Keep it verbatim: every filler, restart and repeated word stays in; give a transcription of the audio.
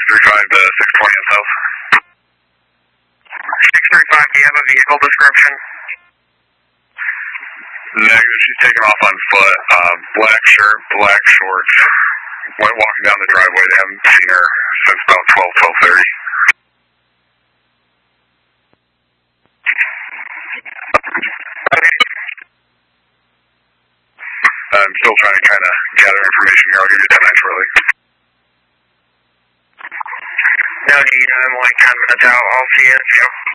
thirty-five to six twenty on South. six thirty-five, do you have a vehicle description? Negative, she's taking off on foot. Uh, black shirt, black shorts. Went walking down the driveway. They haven't seen her since about twelve, twelve thirty. Okay. I'm still trying to kind of gather information here. I'll give you a ten nine shortly. No need, I'm like ten minutes out. I'll see you. Yep.